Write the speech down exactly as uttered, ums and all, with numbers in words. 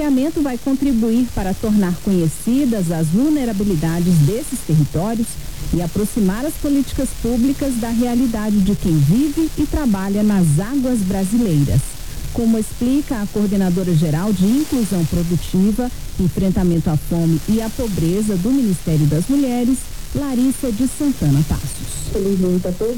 mapeamento vai contribuir para tornar conhecidas as vulnerabilidades desses territórios e aproximar as políticas públicas da realidade de quem vive e trabalha nas águas brasileiras. Como explica a coordenadora-geral de Inclusão Produtiva, Enfrentamento à Fome e à Pobreza do Ministério das Mulheres, Larissa de Santana Passos. Felizmente a todos